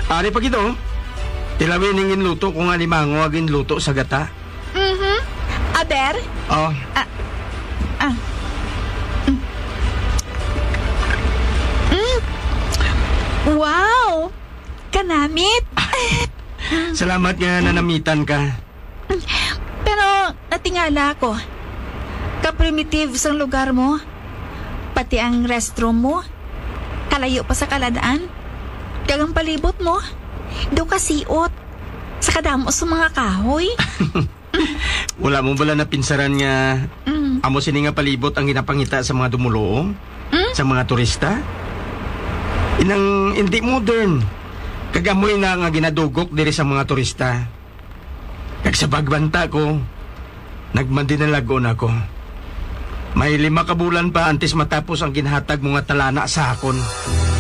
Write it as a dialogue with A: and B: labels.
A: Ari pa gito. Tilawin ningin luto kung alimango agin luto sa gata.
B: Aber?
A: Oh,
B: Wow! Kanamit!
A: salamat nga nanamitan ka.
B: Pero natingala ako. Ka-primitive sang lugar mo. Pati ang restroom mo. Kalayo pa sa kaladaan. Dagang palibot mo. Do ka siot. Sa kadamo sa mga kahoy.
A: Wala mo bala na pinsaran nga
B: Mm.
A: amo sini nga palibot ang ginapangita sa mga dumuloong? Sa mga turista? Inang hindi modern. Kagamoy na nga ginadugok diri sa mga turista. Kag sa pagbanta ko, nagmandinalagon ako. May 5 ka bulan pa antes matapos ang ginhatag mga talana sa akon.